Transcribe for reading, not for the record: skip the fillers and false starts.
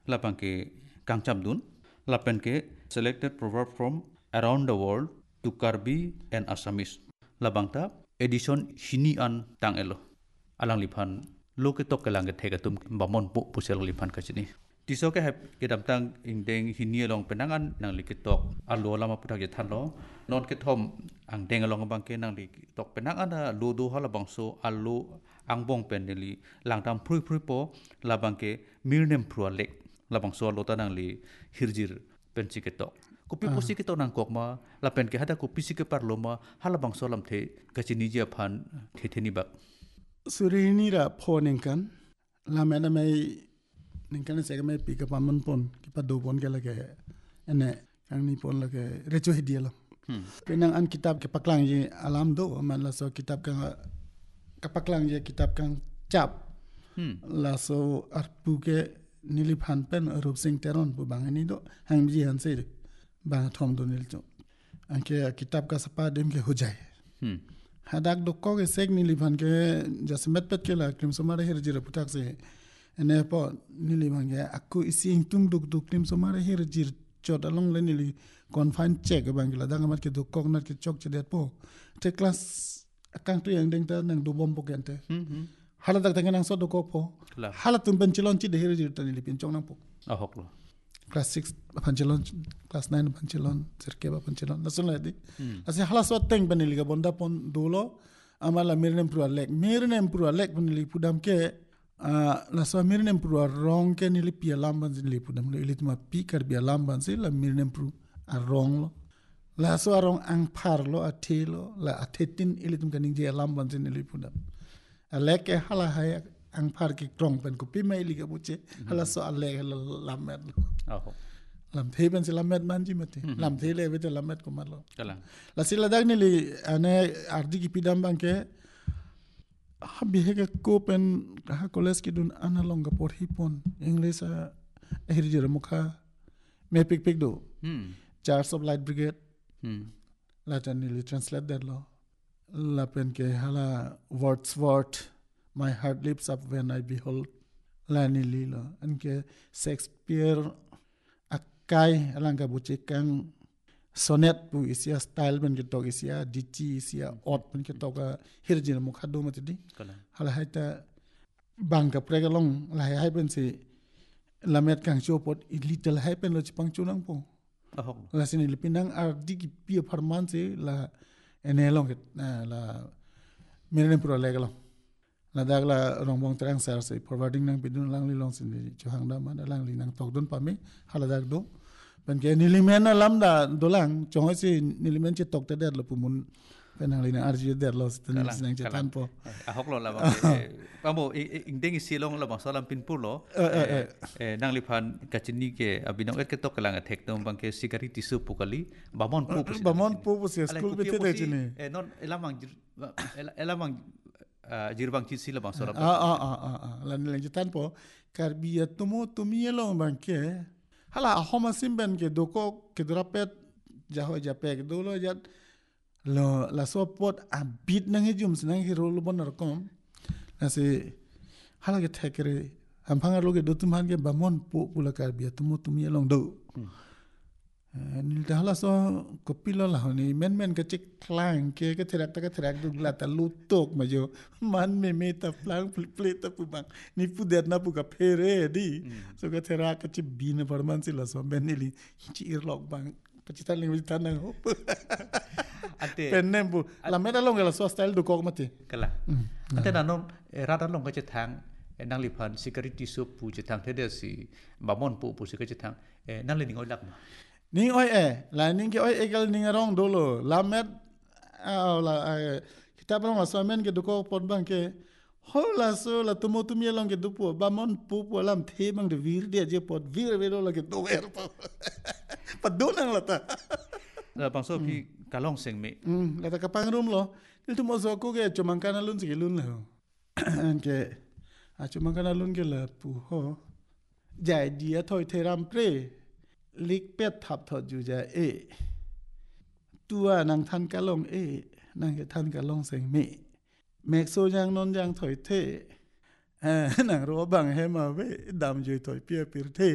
lapang ke kangcham dun lapen ke selected proverb from around the world to Karbi and Assamese labang ta edition hini an tang elo alang lipan lo ke tok kelang ke thega tum bamon pu pusel lipan ka chini tiso ke hap ke dam tang ingdeng hini long penangan nang likitok alo lama putak je thanlo non ke thom ang deng along bang ke nang likitok penangan lo do hala bangso alo ang bong pendeli langtam phrui phrui po labang ke mirnem prualek labang so lo tanang li hirjir penchi ke tok kopi posi ke to nang kok ma lapen ke hada kopi si ke parlo ma hala bang so lam the kachini je phan thetheni bak surini ra phoning kan lamena mai ningkan se mai pika pamon pon ki pa do pon ke lage ene kang ni pon lage recho hidiala penang an kitab ke paklang je alam do man la so kitab ka kapaklang je kitab kang chap la so arpu ke niliphan pen rup sing teron bu bang ani do hang ji han se bang thom do nil cho anke kitab ka sapa dem ke ho jai hadak do ko ke sek niliphan ke jasmet pet ke la krim somare her ji reputak se ene po niliphan ke aku ising tung duk duk krim somare her ji chot along le nili confine check bang la dang mat ke do kok nat ke chok che det po te class akang tu yang deng ta nang do bom po kente hala tak tangan nang so do ko po hala tum pencilon ci de her ji tan nilipin chong nang po ahok lo class 6 pancilon class 9 pancilon serke ba pancilon la sunla di ase hala so teng benili ga bonda pon dolo amala mirnem pro alek benili pudam ke la so mirnem pro rong ke nili pia lamban nili pudam le ilit ma pi kar bia lamban se la mirnem pro arong lo la so arong ang par lo atelo la atetin ilitum kaning je lamban nili pudam alek ke hala hay ang par ki krong pen ko pi mai liga buche hala so alek hala lamet lam the ben se lamet manji mate lam the le bete lamet ko malo kala la sila dag ni li ane ardi ki pidam banke habi hega ko pen ha college ki dun analonga por hipon english a hirjir mukha me pik do Charge of Light Brigade la tan ni translate that lo la pen ke hala Wordsworth my heart leaps up when I behold lani lilo anke Shakespeare akai alanga buche kang sonnet pu isia style ben ketok isia dici isia ot ben ketok hirjin mukhado matidi hala haita bangka pregalong la hai ben se lamet kang chopot little hai ben lo chipang chunang po la sini lipinang ardi ki pia farman se la enelong la meren pro legalong la dagla rongbong terang sar se forwarding nang bidun lang li long sin chuhang da man lang li nang tok dun pami hala dag do ben ke nilimen lamda dolang chong se nilimen che tok te der lo pumun penang li na arji der lo sin nang che tan po ahok lo la ba pamo ingdeng silong la bang salam pin pur lo nang lipan kachini ke abinong et ke tok lang athek tom bang ke security su pukali bamon pu se school bete de chini non elamang jirbang chi sila bang salam lan lang che tan po karbia tumo tumielo bang ke hala homa simben ke doko ke drapet jaho japek dolo jat lo la sopot abit nang hejum sinang hiro lo bonar kom nasi hala ke thekere hamphanga lo ke dotum han ke bamon po pula karbia tumo tumielo do nil hala so kopilo la honi men ke chik klang ke therak du la ta lutok ma jo man me ta plang plate ta pu bang ni pu der na pu ka phere di so ke therak ke chi bin parman si la so benili chi irlok bang pachita ling tan nang hop ate penem pu la meta long la so style du kok mate kala ate nanom rada long ke thang nang lipan security su pu che thang the de si bamon pu si ke thang nang le ning oi lak ning oi la ning ke oi egal ning rong dolo la met la kitab long assignment ke duko pot bang ke hola so la tumo tumie long ke dupo bamon pu lam the bang de vir de je pot vir lo la ke do ver pa donang la ta la bang so pi kalong seng me la ta kapang rum lo il tumo so ko ke chomangkana lun se lun lo ke chomangkana lun ke la pu ho jai dia thoi theram pre lik pet thap thot ju ja tua nang than ka long nang ke than ka long seng me mek so jang non jang thoi the nang ro bang he ma ve dam ju thoi pia pir the